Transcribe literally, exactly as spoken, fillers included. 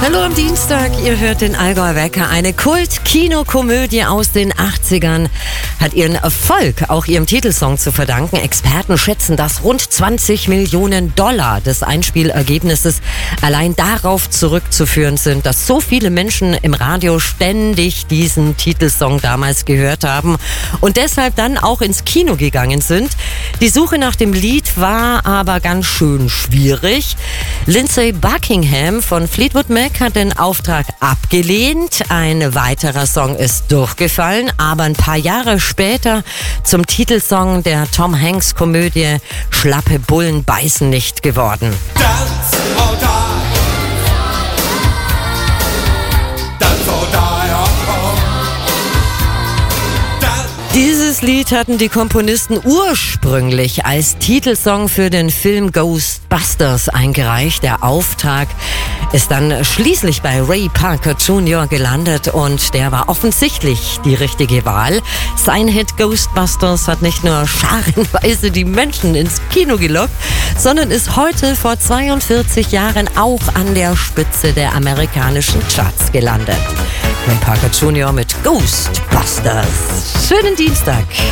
Hallo am Dienstag, ihr hört den Allgäuer Wecker. Eine Kult-Kinokomödie aus den achtzigern hat ihren Erfolg auch ihrem Titelsong zu verdanken. Experten schätzen, dass rund zwanzig Millionen Dollar des Einspielergebnisses allein darauf zurückzuführen sind, dass so viele Menschen im Radio ständig diesen Titelsong damals gehört haben und deshalb dann auch ins Kino gegangen sind. Die Suche nach dem Lied war aber ganz schön schwierig. Lindsey Buckingham von Fleetwood Mac hat den Auftrag abgelehnt. Ein weiterer Song ist durchgefallen, aber ein paar Jahre später zum Titelsong der Tom Hanks Komödie Schlappe Bullen beißen nicht geworden. Dance or die. Dance or die. Dieses Lied hatten die Komponisten ursprünglich als Titelsong für den Film Ghostbusters eingereicht. Der Auftrag ist dann schließlich bei Ray Parker Junior gelandet und der war offensichtlich die richtige Wahl. Sein Hit Ghostbusters hat nicht nur scharenweise die Menschen ins Kino gelockt, sondern ist heute vor zweiundvierzig Jahren auch an der Spitze der amerikanischen Charts gelandet. Ray Parker Junior mit Ghostbusters. Schönen Dienstag.